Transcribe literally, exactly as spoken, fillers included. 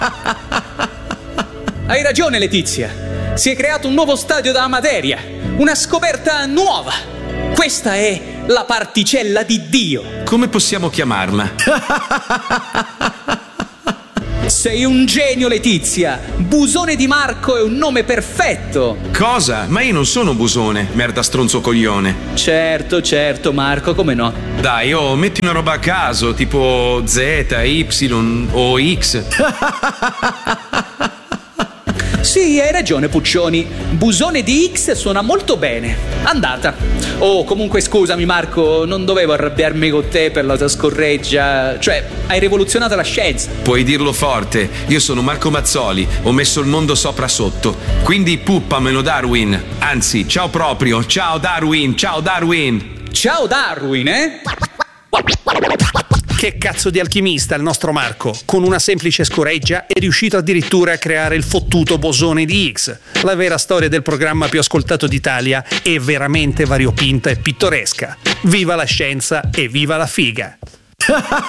Hai ragione, Letizia. Si è creato un nuovo stadio della materia, una scoperta nuova. Questa è la particella di Dio. Come possiamo chiamarla? Sei un genio, Letizia. Busone di Marco è un nome perfetto. Cosa? Ma io non sono Busone, merda stronzo coglione. Certo, certo, Marco, come no? Dai, oh, metti una roba a caso, tipo Z, Y o X. Sì, hai ragione, Puccioni. Busone di X suona molto bene. Andata. Oh, comunque scusami, Marco, non dovevo arrabbiarmi con te per la tua scorreggia. Cioè, hai rivoluzionato la scienza. Puoi dirlo forte, io sono Marco Mazzoli, ho messo il mondo sopra sotto. Quindi puppamelo, Darwin. Anzi, ciao proprio, ciao Darwin, ciao Darwin. Ciao Darwin, eh? Che cazzo di alchimista il nostro Marco! Con una semplice scoreggia è riuscito addirittura a creare il fottuto bosone di X. La vera storia del programma più ascoltato d'Italia è veramente variopinta e pittoresca. Viva la scienza e viva la figa!